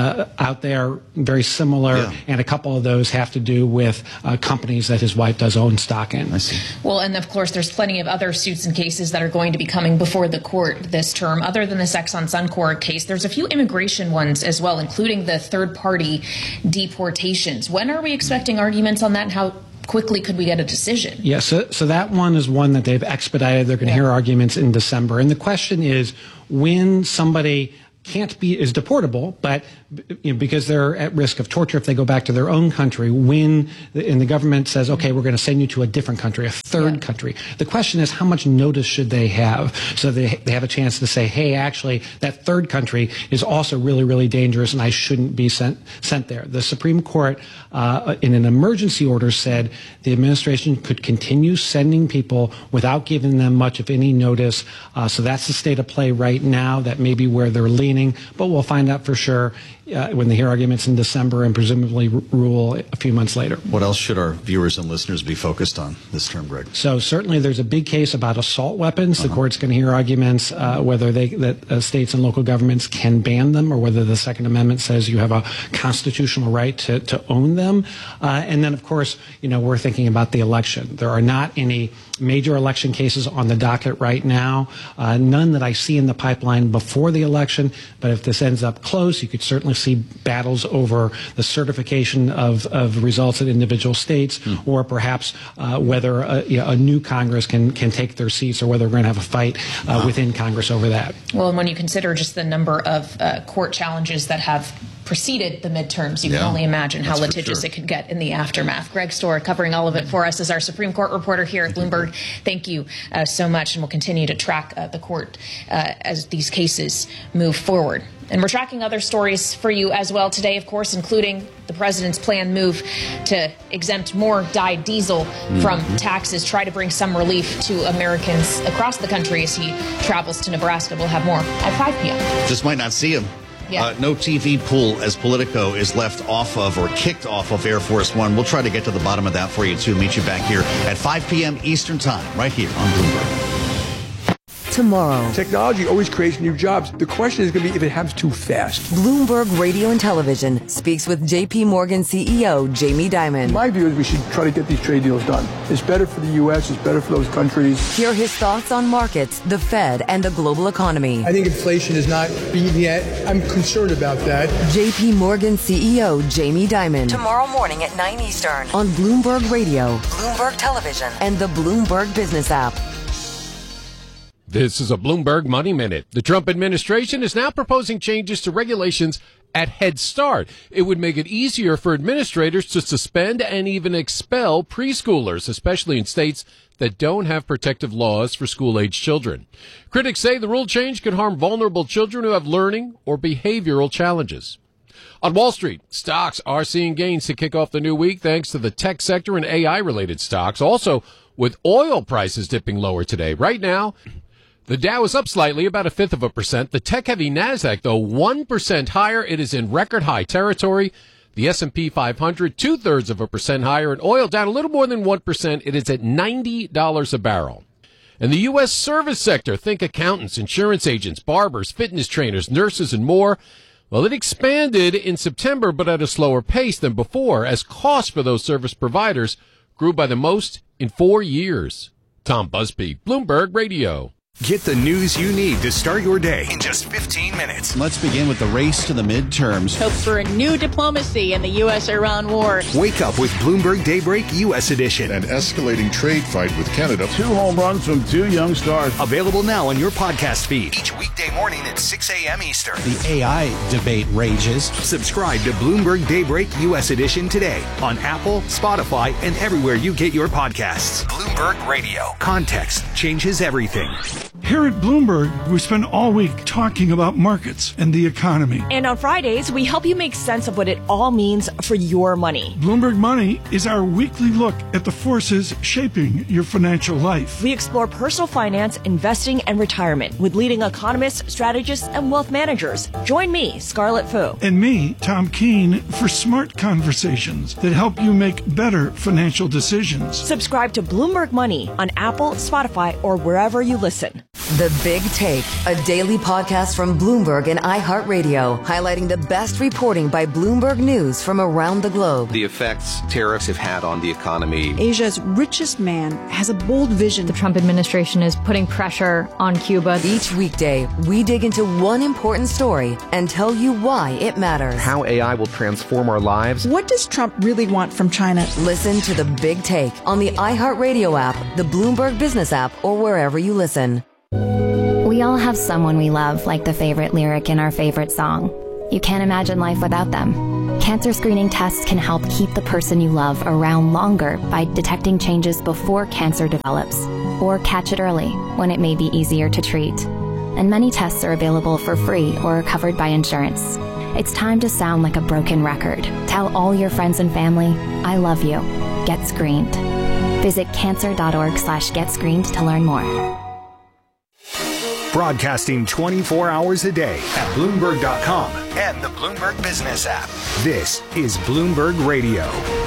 Speaker 3: out there, very similar, and a couple of those have to do with companies that his wife does own stock in.
Speaker 11: I see.
Speaker 10: Well, and of course, there's plenty of other suits and cases that are going to be coming before the court this term. Other than this Exxon Suncor case, there's a few immigration ones as well, including the third-party deportations. When are we expecting arguments on that, and how quickly could we get a decision?
Speaker 3: Yeah, so that one is one that they've expedited. They're going to hear arguments in December. And the question is, when somebody is deportable, but because they're at risk of torture if they go back to their own country, and the government says, okay, we're going to send you to a different country, a third country. The question is, how much notice should they have so they have a chance to say, hey, actually, that third country is also really, really dangerous and I shouldn't be sent there. The Supreme Court, in an emergency order, said the administration could continue sending people without giving them much, if any, notice. So that's the state of play right now. That may be where they're leaning, but we'll find out for sure when they hear arguments in December and presumably rule a few months later.
Speaker 11: What else should our viewers and listeners be focused on this term, Greg?
Speaker 3: So certainly there's a big case about assault weapons. The court's going to hear arguments whether states and local governments can ban them or whether the Second Amendment says you have a constitutional right to own them. And then, of course, we're thinking about the election. There are not any major election cases on the docket right now, none that I see in the pipeline before the election. But if this ends up close, you could certainly see battles over the certification of results in individual states, or perhaps whether a new Congress can take their seats, or whether we're going to have a fight within Congress over that.
Speaker 10: Well, and when you consider just the number of court challenges that have preceded the midterms, you can only imagine how litigious it could get in the aftermath. Greg Stohr covering all of it for us as our Supreme Court reporter here at Bloomberg. Thank you so much, and we'll continue to track the court as these cases move forward. And we're tracking other stories for you as well today, of course, including the president's planned move to exempt more dyed diesel from taxes, try to bring some relief to Americans across the country as he travels to Nebraska. We'll have more at 5 p.m.
Speaker 11: Just might not see him.
Speaker 10: Yeah.
Speaker 11: No TV pool as Politico is left off of or kicked off of Air Force One. We'll try to get to the bottom of that for you, too. Meet you back here at 5 p.m. Eastern Time, right here on Bloomberg.
Speaker 6: Tomorrow.
Speaker 4: Technology always creates new jobs. The question is going to be if it happens too fast.
Speaker 6: Bloomberg Radio and Television speaks with J.P. Morgan CEO Jamie Dimon.
Speaker 4: My view is we should try to get these trade deals done. It's better for the U.S. It's better for those countries.
Speaker 6: Hear his thoughts on markets, the Fed, and the global economy.
Speaker 4: I think inflation is not beaten yet. I'm concerned about that.
Speaker 6: J.P. Morgan CEO Jamie Dimon. Tomorrow morning at 9 Eastern on Bloomberg Radio, Bloomberg Television, and the Bloomberg Business app.
Speaker 18: This is a Bloomberg Money Minute. The Trump administration is now proposing changes to regulations at Head Start. It would make it easier for administrators to suspend and even expel preschoolers, especially in states that don't have protective laws for school-age children. Critics say the rule change could harm vulnerable children who have learning or behavioral challenges. On Wall Street, stocks are seeing gains to kick off the new week thanks to the tech sector and AI-related stocks. Also, with oil prices dipping lower today. Right now, the Dow is up slightly, about 0.5%. The tech-heavy NASDAQ, though, 1% higher. It is in record-high territory. The S&P 500, 0.2% higher. And oil down a little more than 1%. It is at $90 a barrel. And the U.S. service sector, think accountants, insurance agents, barbers, fitness trainers, nurses, and more. Well, it expanded in September, but at a slower pace than before, as costs for those service providers grew by the most in 4 years. Tom Busby, Bloomberg Radio.
Speaker 2: Get the news you need to start your day in just 15 minutes.
Speaker 5: Let's begin with the race to the midterms.
Speaker 23: Hopes for a new diplomacy in the U.S.-Iran war.
Speaker 2: Wake up with Bloomberg Daybreak U.S. Edition.
Speaker 24: An escalating trade fight with Canada.
Speaker 25: 2 home runs from 2 young stars.
Speaker 2: Available now on your podcast feed. Each weekday morning at 6 a.m. Eastern.
Speaker 5: The AI debate rages.
Speaker 2: Subscribe to Bloomberg Daybreak U.S. Edition today on Apple, Spotify, and everywhere you get your podcasts. Bloomberg Radio. Context changes everything.
Speaker 7: Here at Bloomberg, we spend all week talking about markets and the economy.
Speaker 8: And on Fridays, we help you make sense of what it all means for your money.
Speaker 7: Bloomberg Money is our weekly look at the forces shaping your financial life.
Speaker 8: We explore personal finance, investing, and retirement with leading economists, strategists, and wealth managers. Join me, Scarlett Fu.
Speaker 7: And me, Tom Keene, for smart conversations that help you make better financial decisions.
Speaker 8: Subscribe to Bloomberg Money on Apple, Spotify, or wherever you listen.
Speaker 6: The Big Take, a daily podcast from Bloomberg and iHeartRadio, highlighting the best reporting by Bloomberg News from around the globe.
Speaker 20: The effects tariffs have had on the economy.
Speaker 12: Asia's richest man has a bold vision.
Speaker 13: The Trump administration is putting pressure on Cuba.
Speaker 6: Each weekday, we dig into one important story and tell you why it matters.
Speaker 20: How AI will transform our lives.
Speaker 12: What does Trump really want from China?
Speaker 6: Listen to The Big Take on the iHeartRadio app, the Bloomberg Business app, or wherever you listen.
Speaker 15: We all have someone we love, like the favorite lyric in our favorite song. You can't imagine life without them. Cancer screening tests can help keep the person you love around longer by detecting changes before cancer develops, or catch it early when it may be easier to treat. And many tests are available for free or are covered by insurance. It's time to sound like a broken record. Tell all your friends and family, I love you. Get screened. Visit cancer.org/getscreened to learn more.
Speaker 2: Broadcasting 24 hours a day at Bloomberg.com and the Bloomberg Business app. This is Bloomberg Radio.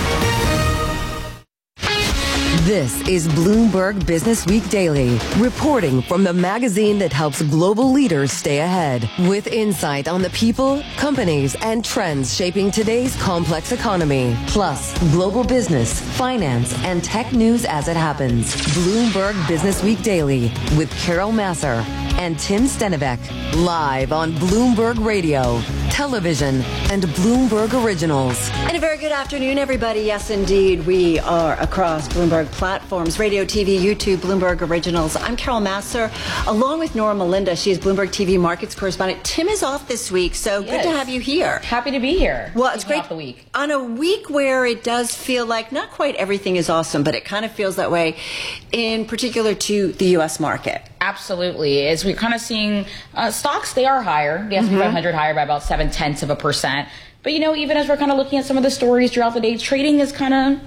Speaker 6: This is Bloomberg Business Week Daily, reporting from the magazine that helps global leaders stay ahead, with insight on the people, companies, and trends shaping today's complex economy, plus global business, finance, and tech news as it happens. Bloomberg Business Week Daily with Carol Massar and Tim Stenivek, live on Bloomberg Radio, television, and Bloomberg Originals.
Speaker 26: And a very good afternoon, everybody. Yes, indeed, we are across Bloomberg platforms, radio, TV, YouTube, Bloomberg Originals. I'm Carol Massar, along with Nora Melinda. She is Bloomberg TV markets correspondent. Tim is off this week, so good to have you here.
Speaker 27: Happy to be here.
Speaker 26: Well, it's great.
Speaker 27: Off the week.
Speaker 26: On a week where it does feel like not quite everything is awesome, but it kind of feels that way, in particular to the U.S. market.
Speaker 27: Absolutely. As we're kind of seeing stocks, they are higher. The S&P 500 higher by about 0.7%. But, even as we're kind of looking at some of the stories throughout the day, trading is kind of,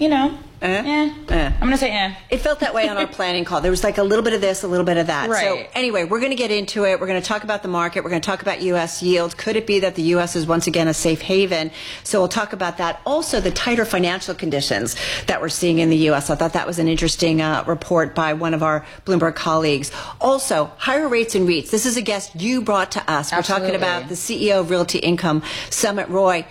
Speaker 27: I'm going to say
Speaker 26: It felt that way on our planning call. There was like a little bit of this, a little bit of that.
Speaker 27: Right.
Speaker 26: So anyway, we're going to get into it. We're going to talk about the market. We're going to talk about U.S. yield. Could it be that the U.S. is once again a safe haven? So we'll talk about that. Also, the tighter financial conditions that we're seeing in the U.S. I thought that was an interesting report by one of our Bloomberg colleagues. Also, higher rates in REITs. This is a guest you brought to us.
Speaker 27: Absolutely.
Speaker 26: We're talking about the CEO of Realty Income, Sumit Roy.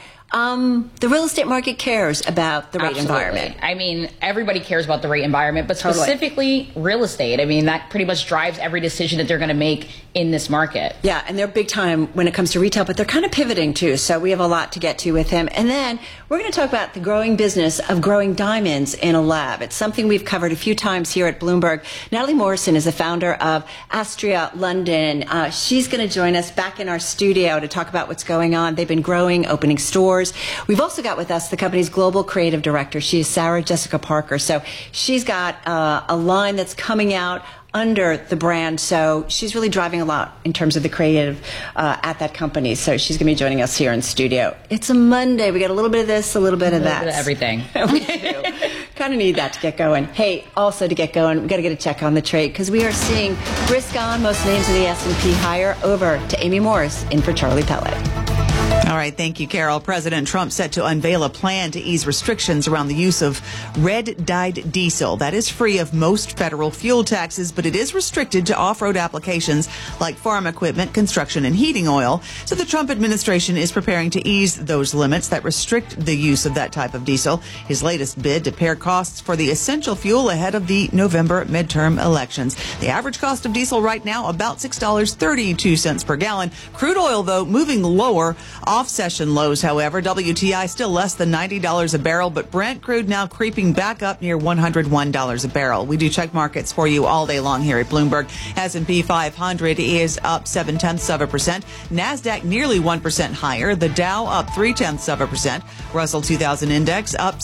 Speaker 26: The real estate market cares about the rate environment.
Speaker 27: I mean, everybody cares about the rate environment, but specifically real estate. I mean, that pretty much drives every decision that they're going to make in this market.
Speaker 26: Yeah, and they're big time when it comes to retail, but they're kind of pivoting too. So we have a lot to get to with him. And then we're going to talk about the growing business of growing diamonds in a lab. It's something we've covered a few times here at Bloomberg. Natalie Morrison is the founder of Astria London. She's going to join us back in our studio to talk about what's going on. They've been growing, opening stores. We've also got with us the company's global creative director. She is Sarah Jessica Parker. So she's got a line that's coming out under the brand. So she's really driving a lot in terms of the creative at that company. So she's going to be joining us here in studio. It's a Monday. We got a little bit of this, a little bit of that.
Speaker 27: A little bit of everything.
Speaker 26: We do. Kind of need that to get going. Hey, also to get going, we got to get a check on the trade because we are seeing risk on most names of the S&P higher. Over to Amy Morris in for Charlie Pellet.
Speaker 9: All right. Thank you, Carol. President Trump set to unveil a plan to ease restrictions around the use of red-dyed diesel. That is free of most federal fuel taxes, but it is restricted to off-road applications like farm equipment, construction, and heating oil. So the Trump administration is preparing to ease those limits that restrict the use of that type of diesel. His latest bid to pare costs for the essential fuel ahead of the November midterm elections. The average cost of diesel right now, about $6.32 per gallon. Crude oil, though, moving lower. off session lows, however. WTI still less than $90 a barrel, but Brent crude now creeping back up near $101 a barrel. We do check markets for you all day long here at Bloomberg. S&P 500 is up 0.7%. NASDAQ nearly 1% higher. The Dow up 0.3%. Russell 2000 Index up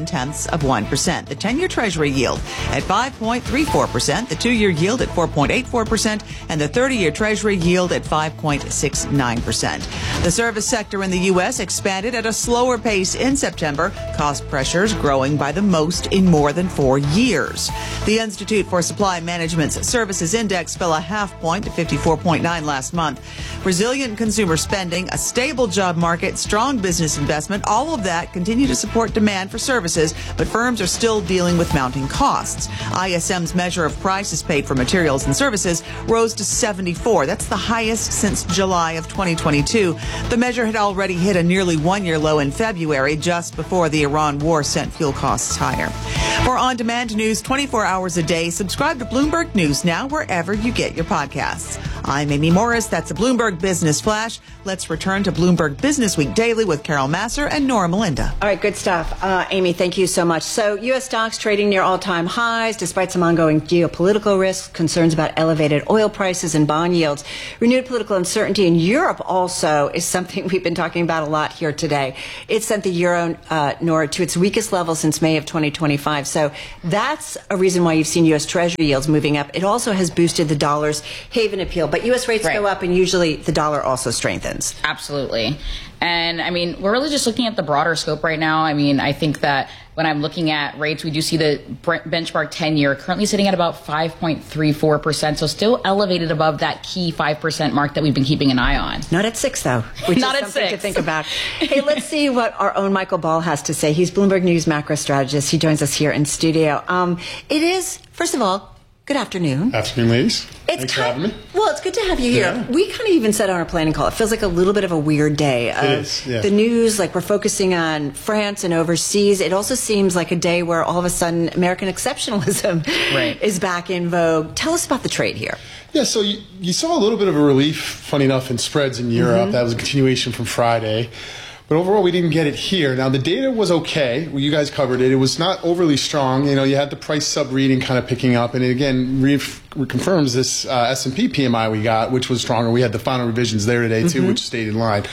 Speaker 9: 0.7%. The 10-year Treasury yield at 5.34%. The 2-year yield at 4.84%. And the 30-year Treasury yield at 5.69%. The service sector in the U.S. expanded at a slower pace in September. Cost pressures growing by the most in more than 4 years. The Institute for Supply Management's Services Index fell a half point to 54.9 last month. Resilient consumer spending, a stable job market, strong business investment, all of that continue to support demand for services, but firms are still dealing with mounting costs. ISM's measure of prices paid for materials and services rose to 74. That's the highest since July of 2022. The measure had already hit a nearly one-year low in February, just before the Iran war sent fuel costs higher. For on-demand news 24 hours a day, subscribe to Bloomberg News Now wherever you get your podcasts. I'm Amy Morris. That's a Bloomberg Business Flash. Let's return to Bloomberg Business Week Daily with Carol Masser and Nora Melinda.
Speaker 26: All right, good stuff. Amy, thank you so much. So U.S. stocks trading near all-time highs despite some ongoing geopolitical risks, concerns about elevated oil prices and bond yields. Renewed political uncertainty in Europe also is something we've been talking about a lot here today. It sent the euro, Nora, to its weakest level since May of 2025. So that's a reason why you've seen U.S. Treasury yields moving up. It also has boosted the dollar's haven appeal. But U.S. rates go up, and usually the dollar also strengthens.
Speaker 27: Absolutely. And, I mean, we're really just looking at the broader scope right now. I mean, I think that when I'm looking at rates, we do see the benchmark 10-year currently sitting at about 5.34%, so still elevated above that key 5% mark that we've been keeping an eye on.
Speaker 26: Not at 6, though, which
Speaker 27: Not
Speaker 26: is
Speaker 27: at
Speaker 26: something
Speaker 27: 6.
Speaker 26: to think about. Hey, let's see what our own Michael Ball has to say. He's Bloomberg News macro strategist. He joins us here in studio. It is, first of all, good afternoon.
Speaker 1: Afternoon, ladies. Thanks for having me.
Speaker 26: Well, it's good to have you here.
Speaker 1: Yeah.
Speaker 26: We kind of even said on our planning call, it feels like a little bit of a weird day.
Speaker 1: It is, yeah.
Speaker 26: The news, like we're focusing on France and overseas. It also seems like a day where all of a sudden American exceptionalism is back in vogue. Tell us about the trade here.
Speaker 1: Yeah, so you saw a little bit of a relief, funny enough, in spreads in Europe. That was a continuation from Friday. But overall, we didn't get it here. Now, the data was okay. Well, you guys covered it. It was not overly strong. You know, you had the price sub-reading kind of picking up. And it, again, reconfirms this S&P PMI we got, which was stronger. We had the final revisions there today, too, which stayed in line.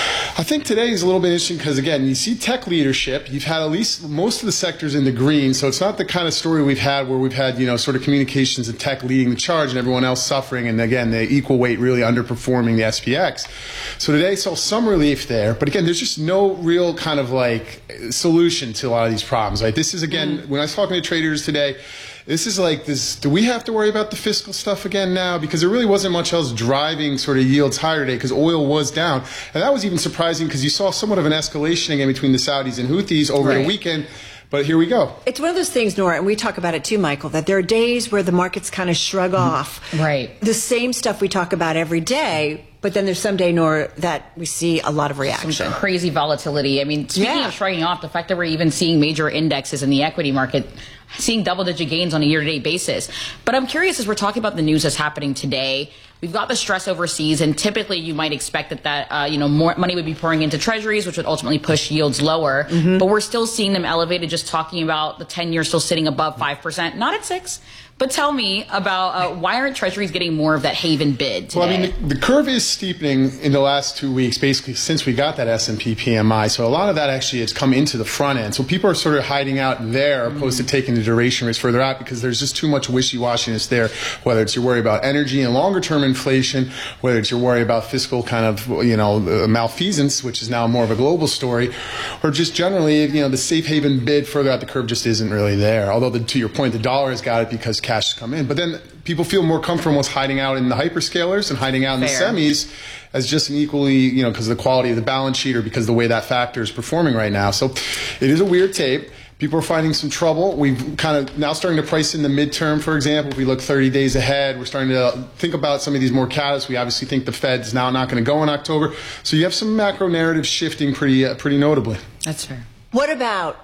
Speaker 1: I think today is a little bit interesting because, again, you see tech leadership. You've had at least most of the sectors in the green. So it's not the kind of story we've had where we've had, you know, sort of communications and tech leading the charge and everyone else suffering. And, again, the equal weight really underperforming the SPX. So today saw some relief there. But, again, there's just no real kind of like solution to a lot of these problems. Right? This is, again, when I was talking to traders today, this is like this, do we have to worry about the fiscal stuff again now? Because there really wasn't much else driving sort of yields higher today because oil was down. And that was even surprising because you saw somewhat of an escalation again between the Saudis and Houthis over the weekend. But here we go.
Speaker 26: It's one of those things, Nora, and we talk about it too, Michael, that there are days where the markets kind of shrug off. The same stuff we talk about every day. But then there's some day, Nora, that we see a lot of reaction.
Speaker 27: Some crazy volatility. I mean, speaking of shrugging off, the fact that we're even seeing major indexes in the equity market seeing double-digit gains on a year-to-date basis. But I'm curious, as we're talking about the news that's happening today, we've got the stress overseas, and typically you might expect that more money would be pouring into treasuries, which would ultimately push yields lower. But we're still seeing them elevated, just talking about the 10-year still sitting above 5%, not at 6%. But tell me about why aren't treasuries getting more of that haven bid today?
Speaker 1: Well, I mean, the curve is steepening in the last 2 weeks, basically since we got that S&P PMI. So a lot of that actually has come into the front end. So people are sort of hiding out there opposed to taking the duration risk further out because there's just too much wishy-washiness there, whether it's your worry about energy and longer-term inflation, whether it's your worry about fiscal kind of, malfeasance, which is now more of a global story, or just generally, the safe haven bid further out the curve just isn't really there. Although, to your point, the dollar has got it because cash has come in. But then people feel more comfortable with hiding out in the hyperscalers and hiding out in the semis as just an equally, because of the quality of the balance sheet or because of the way that factor is performing right now. So it is a weird tape. People are finding some trouble. We've kind of now starting to price in the midterm, for example. If we look 30 days ahead, we're starting to think about some of these more catalysts. We obviously think the Fed's now not going to go in October. So you have some macro narratives shifting pretty notably.
Speaker 26: That's fair. What about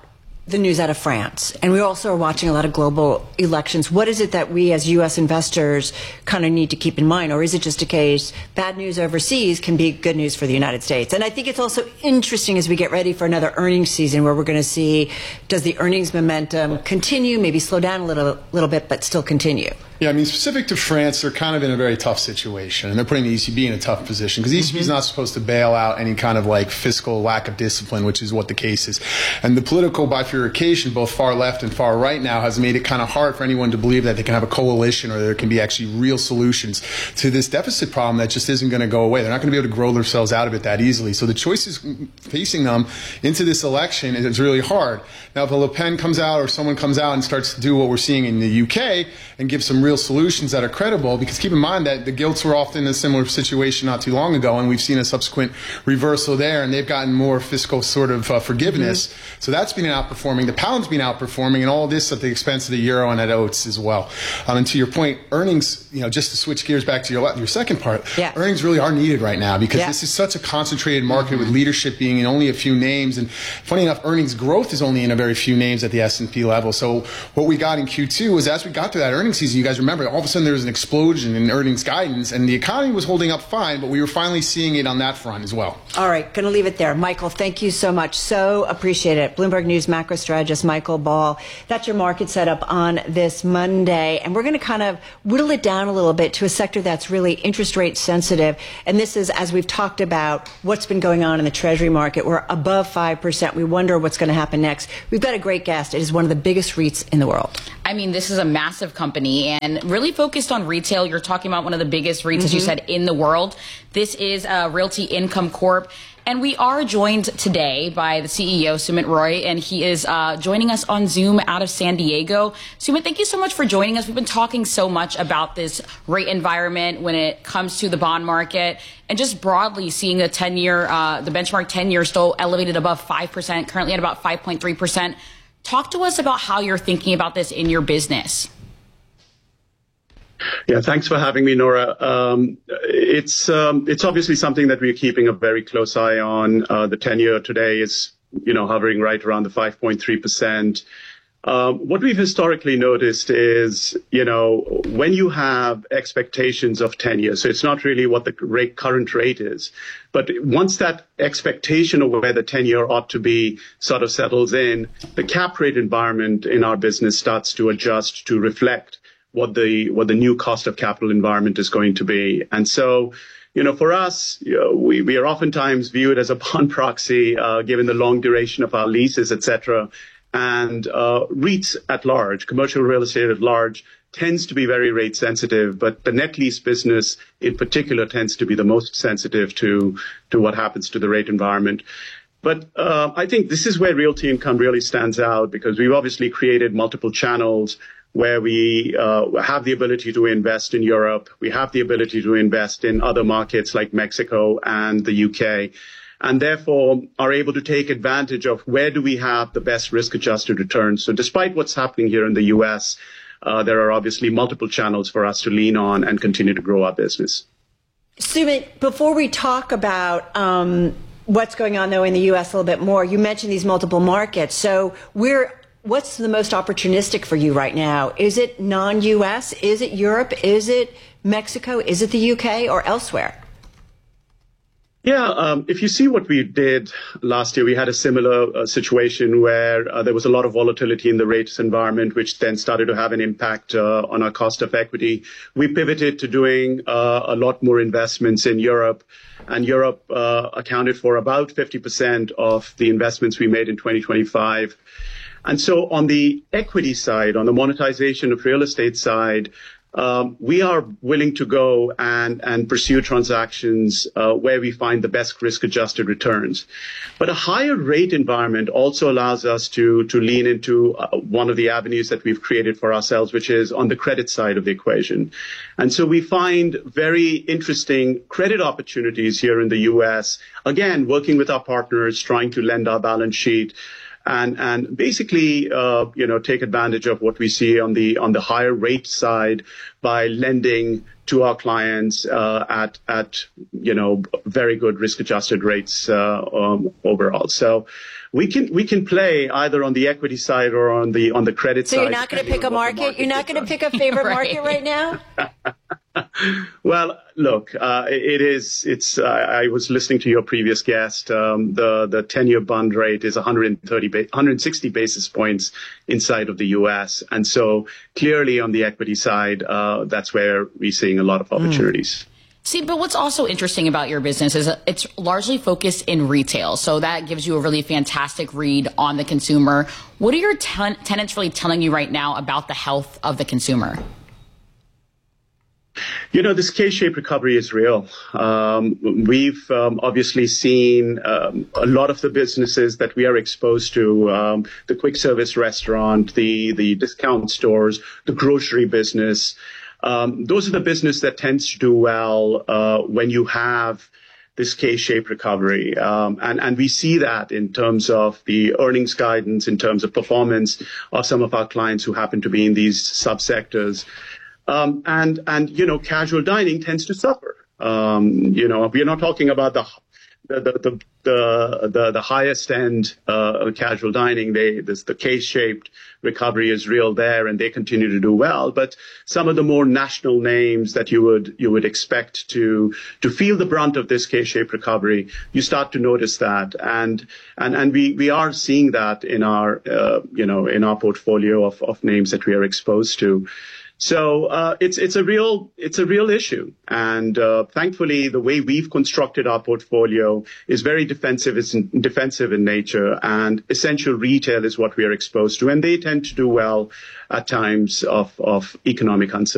Speaker 26: the news out of France, and we also are watching a lot of global elections. What is it that we as U.S. investors kind of need to keep in mind? Or is it just a case bad news overseas can be good news for the United States? And I think it's also interesting as we get ready for another earnings season where we're going to see, does the earnings momentum continue, maybe slow down a little bit, but still continue?
Speaker 1: Yeah, I mean, specific to France, they're kind of in a very tough situation, and they're putting the ECB in a tough position because the ECB is not supposed to bail out any kind of like fiscal lack of discipline, which is what the case is. And the political bifurcation, both far left and far right now, has made it kind of hard for anyone to believe that they can have a coalition or there can be actually real solutions to this deficit problem that just isn't going to go away. They're not going to be able to grow themselves out of it that easily. So the choices facing them into this election is really hard. Now, if a Le Pen comes out or someone comes out and starts to do what we're seeing in the UK and give some real solutions that are credible, because keep in mind that the Gilts were often in a similar situation not too long ago, and we've seen a subsequent reversal there, and they've gotten more fiscal sort of forgiveness. So that's been outperforming. The pound's been outperforming, and all this at the expense of the euro and at oats as well. And to your point, earnings, just to switch gears back to your second part, earnings really are needed right now because this is such a concentrated market with leadership being in only a few names. And funny enough, earnings growth is only in a very few names at the S&P level. So what we got in Q2 was as we got to that earnings season, you guys remember, all of a sudden there was an explosion in earnings guidance, and the economy was holding up fine, but we were finally seeing it on that front as well.
Speaker 26: All right, going to leave it there. Michael, thank you so much. So appreciate it. Bloomberg News macro strategist Michael Ball. That's your market setup on this Monday, and we're going to kind of whittle it down a little bit to a sector that's really interest rate sensitive. And this is, as we've talked about, what's been going on in the Treasury market. We're above 5%. We wonder what's going to happen next. We've got a great guest. It is one of the biggest REITs in the world.
Speaker 27: I mean, this is a massive company and really focused on retail. You're talking about one of the biggest REITs, as you said, in the world. This is Realty Income Corp. And we are joined today by the CEO, Sumit Roy, and he is joining us on Zoom out of San Diego. Sumit, thank you so much for joining us. We've been talking so much about this rate environment when it comes to the bond market and just broadly seeing the 10-year, the benchmark 10-year still elevated above 5%, currently at about 5.3%. Talk to us about how you're thinking about this in your business.
Speaker 3: Yeah, thanks for having me, Nora. It's obviously something that we're keeping a very close eye on. The 10-year today is, hovering right around the 5.3%. What we've historically noticed is, when you have expectations of 10 years, so it's not really what the current rate is, but once that expectation of where the 10-year ought to be sort of settles in, the cap rate environment in our business starts to adjust to reflect what the new cost of capital environment is going to be. And so, for us, we are oftentimes viewed as a bond proxy, given the long duration of our leases, et cetera. And REITs at large, commercial real estate at large, tends to be very rate sensitive, but the net lease business in particular tends to be the most sensitive to what happens to the rate environment. But I think this is where Realty Income really stands out because we've obviously created multiple channels where we have the ability to invest in Europe. We have the ability to invest in other markets like Mexico and the UK, and therefore are able to take advantage of where do we have the best risk-adjusted returns. So despite what's happening here in the US, there are obviously multiple channels for us to lean on and continue to grow our business.
Speaker 26: Sumit, before we talk about what's going on, though, in the U.S. a little bit more, you mentioned these multiple markets. So what's the most opportunistic for you right now? Is it non-U.S.? Is it Europe? Is it Mexico? Is it the U.K. or elsewhere?
Speaker 3: Yeah, if you see what we did last year, we had a similar situation where there was a lot of volatility in the rates environment, which then started to have an impact on our cost of equity. We pivoted to doing a lot more investments in Europe, and Europe accounted for about 50% of the investments we made in 2025. And so on the equity side, on the monetization of real estate side, we are willing to go and pursue transactions where we find the best risk-adjusted returns. But a higher rate environment also allows us to lean into one of the avenues that we've created for ourselves, which is on the credit side of the equation. And so we find very interesting credit opportunities here in the U.S., again, working with our partners, trying to lend our balance sheet. and basically, take advantage of what we see on the higher rate side by lending to our clients at very good risk-adjusted rates overall. So we can play either on the equity side or on the credit side.
Speaker 26: So you're not going to pick a market? You're not going to pick a favorite market right now?
Speaker 3: Well, look, I was listening to your previous guest. The 10-year bond rate is 160 basis points inside of the U.S. And so clearly on the equity side, that's where we're seeing a lot of opportunities.
Speaker 27: See, but what's also interesting about your business is it's largely focused in retail. So that gives you a really fantastic read on the consumer. What are your tenants really telling you right now about the health of the consumer?
Speaker 3: This K-shaped recovery is real. We've obviously seen a lot of the businesses that we are exposed to, the quick service restaurant, the discount stores, the grocery business. Those are the business that tends to do well when you have this K-shaped recovery. And we see that in terms of the earnings guidance, in terms of performance of some of our clients who happen to be in these subsectors. And casual dining tends to suffer. We're not talking about the highest end casual dining. The K-shaped recovery is real there, and they continue to do well. But some of the more national names that you would expect to feel the brunt of this K-shaped recovery, you start to notice that, and we are seeing that in our in our portfolio of names that we are exposed to. So it's a real issue, and thankfully the way we've constructed our portfolio is very defensive. It's defensive in nature, and essential retail is what we are exposed to, and they tend to do well at times of economic uncertainty.